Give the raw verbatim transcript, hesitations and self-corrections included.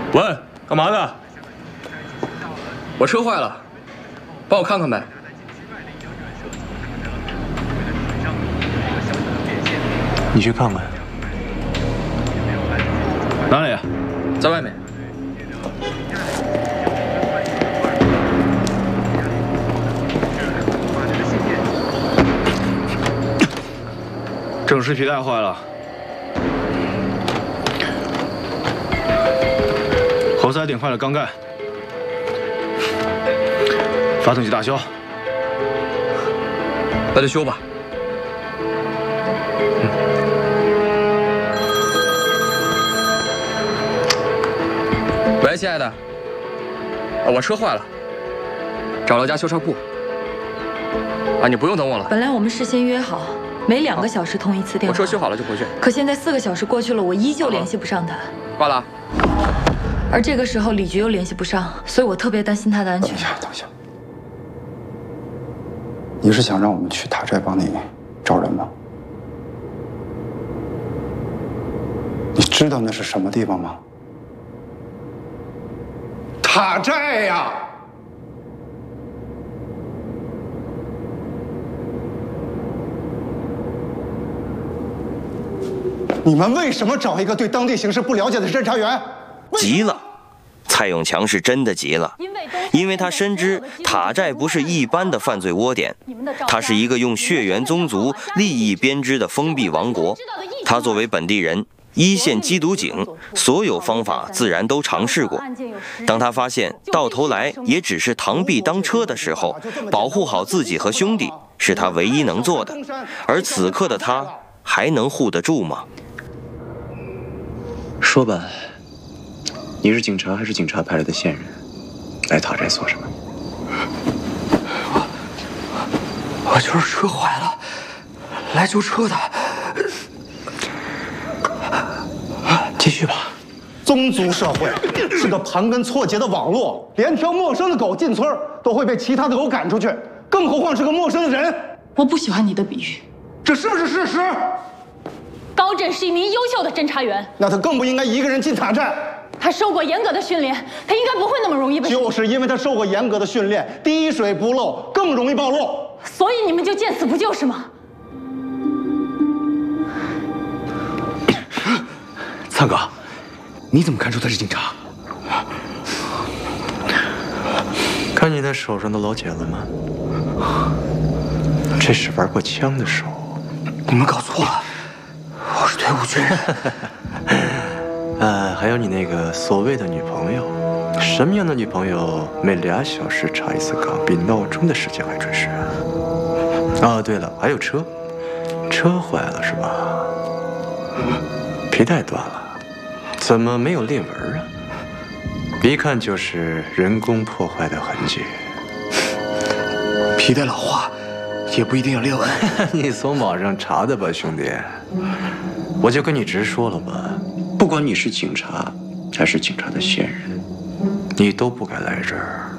喂，干嘛呢？我车坏了，帮我看看呗。 你去看看。 哪里？在外面。 正时皮带坏了，活塞顶坏了缸盖，发动机大修， 那就修吧。嗯。喂，亲爱的，我车坏了，找了家修车铺。啊，你不用等我了。 本来我们事先约好。 每两个小时通一次电话。 我车修好了就回去。 可现在四个小时过去了，我依旧联系不上他。 挂了。 而这个时候李局又联系不上，所以我特别担心他的安全。 等一下，等一下，你是想让我们去塔寨帮你找人吗？你知道那是什么地方吗？塔寨呀！ 你们为什么找一个对当地形势不了解的侦查员？ 急了，蔡永强是真的急了，因为他深知塔寨不是一般的犯罪窝点，它是一个用血缘宗族利益编织的封闭王国。他作为本地人，一线缉毒警，所有方法自然都尝试过。当他发现到头来也只是螳臂当车的时候，保护好自己和兄弟是他唯一能做的。而此刻的他还能护得住吗？ 说吧，你是警察还是警察派来的线人？来塔寨做什么？ 我我就是车坏了，来修车的。继续吧。 宗族社会是个盘根错节的网络，连条陌生的狗进村都会被其他的狗赶出去，更何况是个陌生的人。 我不喜欢你的比喻， 这是不是事实？ 高震是一名优秀的侦查员， 那他更不应该一个人进塔寨。 他受过严格的训练，他应该不会那么容易被。 就是因为他受过严格的训练，滴水不漏，更容易暴露。 所以你们就见死不救是吗？ 灿哥，你怎么看出他是警察？看你那手上的老茧了吗？这是玩过枪的手。 你们搞错了。 我是退伍军人， 呃，还有你那个所谓的女朋友，什么样的女朋友每俩小时查一次岗，比闹钟的时间还准时啊？哦，对了，还有车，车坏了是吧？皮带断了，怎么没有裂纹啊？一看就是人工破坏的痕迹。 皮带老化，也不一定有裂纹。 你从网上查的吧，兄弟？ 我就跟你直说了吧，不管你是警察还是警察的线人，你都不该来这儿。